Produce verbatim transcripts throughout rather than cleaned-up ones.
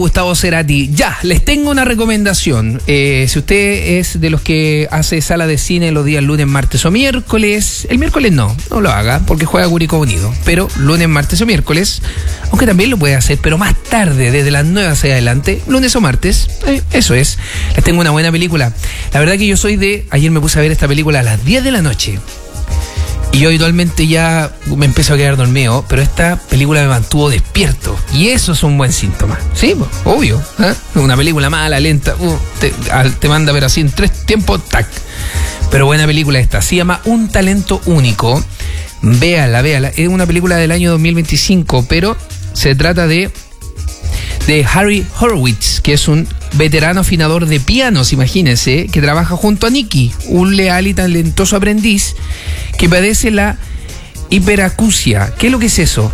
Gustavo Cerati. Ya, les tengo una recomendación. Eh, si usted es de los que hace sala de cine los días lunes, martes o miércoles, el miércoles no, no lo haga porque juega Curicó Unido, pero lunes, martes o miércoles, aunque también lo puede hacer, pero más tarde, desde las nueve hacia adelante, lunes o martes, eh, eso es. Les tengo una buena película. La verdad que yo soy de, ayer me puse a ver esta película a las diez de la noche. Y yo habitualmente ya me empiezo a quedar dormido, pero esta película me mantuvo despierto. Y eso es un buen síntoma. Sí, pues, obvio. ¿eh? Una película mala, lenta, uh, te, te manda a ver así en tres tiempos, tac. Pero buena película esta. Se llama Un Talento Único. Véala, véala. Es una película del año dos mil veinticinco, pero se trata de, de Harry Horowitz, que es un veterano afinador de pianos, imagínense, que trabaja junto a Nicky, un leal y talentoso aprendiz que padece la hiperacusia. ¿Qué es lo que es eso?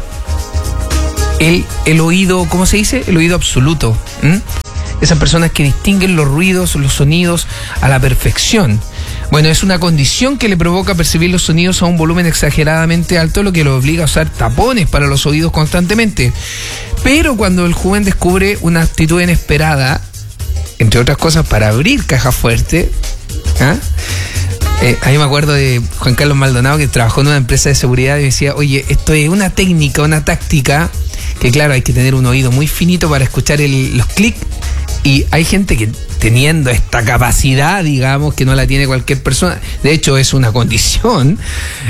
El, el oído, ¿cómo se dice? El oído absoluto. ¿Mm? Esas personas que distinguen los ruidos, los sonidos a la perfección. Bueno, es una condición que le provoca percibir los sonidos a un volumen exageradamente alto, lo que lo obliga a usar tapones para los oídos constantemente. Pero cuando el joven descubre una actitud inesperada, entre otras cosas para abrir caja fuerte, ¿ah? Eh, a mí me acuerdo de Juan Carlos Maldonado, que trabajó en una empresa de seguridad y me decía, oye, esto es una técnica, una táctica, que claro, hay que tener un oído muy finito para escuchar el, los clics, y hay gente que teniendo esta capacidad, digamos, que no la tiene cualquier persona, de hecho es una condición,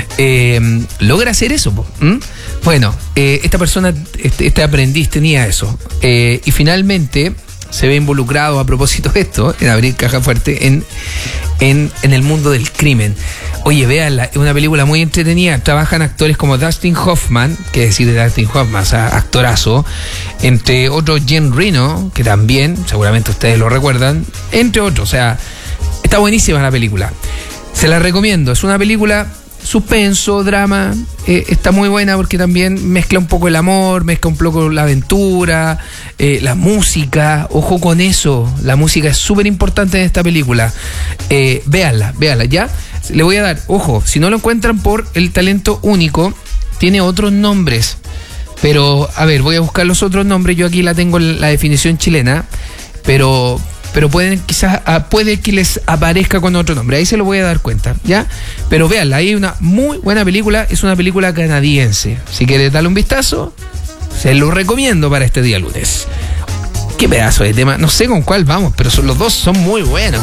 eh, logra hacer eso. ¿Mm? Bueno, eh, esta persona, este, este aprendiz tenía eso, eh, y finalmente se ve involucrado, a propósito de esto, en abrir caja fuerte, en, en, en el mundo del crimen. Oye, véanla, es una película muy entretenida. Trabajan actores como Dustin Hoffman, que decir de Dustin Hoffman, o sea, actorazo, entre otros Jean Reno, que también, seguramente ustedes lo recuerdan, entre otros. O sea, está buenísima la película. Se la recomiendo, es una película suspenso, drama, eh, está muy buena porque también mezcla un poco el amor, mezcla un poco la aventura, eh, la música, ojo con eso, la música es súper importante en esta película. Eh, véanla, véanla, ya. Le voy a dar, ojo, si no lo encuentran por El Talento Único, tiene otros nombres, pero a ver, voy a buscar los otros nombres, yo aquí la tengo en la definición chilena, pero... pero pueden quizás puede que les aparezca con otro nombre, ahí se lo voy a dar cuenta, ¿ya? Pero véanla, hay una muy buena película, es una película canadiense. Si quieres darle un vistazo, se lo recomiendo para este día lunes. Qué pedazo de tema, no sé con cuál vamos, pero son, los dos son muy buenos.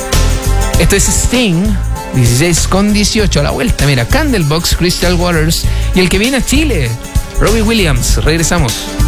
Esto es Sting, dieciséis con dieciocho, a la vuelta, mira, Candlebox, Crystal Waters, y el que viene a Chile, Robbie Williams. Regresamos.